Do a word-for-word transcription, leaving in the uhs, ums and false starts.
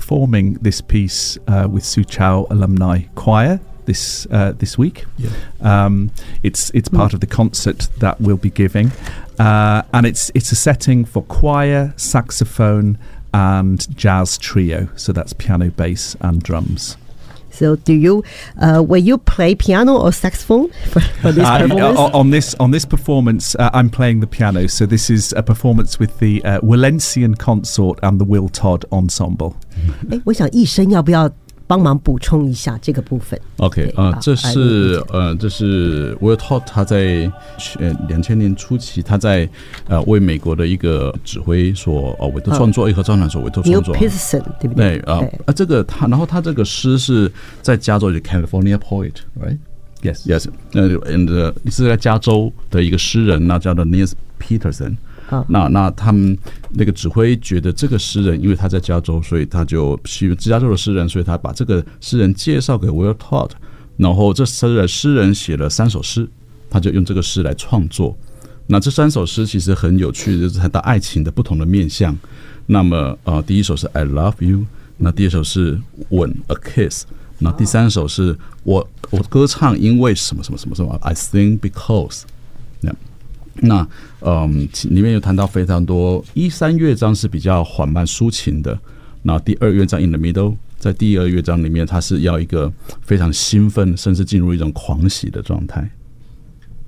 performing this piece uh, with Soochow Alumni Choir this uh, this week. Yeah. Um, it's it's part of the concert that we'll be giving, uh, and it's it's a setting for choir, saxophone, and jazz trio. So that's piano, bass, and drums. So, do you, uh, will you play piano or saxophone for, for this performance? Uh, on this on this performance, uh, I'm playing the piano. So this is a performance with the uh, Valencian Consort and the Will Todd Ensemble. 哎，我想医生要不要帮忙补充一下这个部分 ？OK 啊、呃，这是呃，这是 Will Todd 他在呃两千年初期，他在呃为美国的一个指挥所哦委托创作，一合唱团所委托创作。 Neil Pearson 对不对？ 对啊啊，这个他，然后他这个诗是在加州的 California poet，right？Yes yes， 呃，and 是在加州的一个诗人，那叫做 Neil Peterson。那那他们那个指挥觉得这个诗人，因为他在加州，所以他就去加州的诗人，所以他把这个诗人介绍给 Will Todd， 然后这诗人诗人写了三首诗，他就用这个诗来创作。那这三首诗其实很有趣，就是谈到爱情的不同的面向。那么呃，第一首是 I Love You， 那第二首是吻 A Kiss， 那第三首是我我歌唱因为什么什么什么什么 I Sing Because。那嗯，里面有谈到非常多，一三乐章是比较缓慢抒情的，那第二乐章 in the middle， 在第二乐章里面，它是要一个非常兴奋，甚至进入一种狂喜的状态。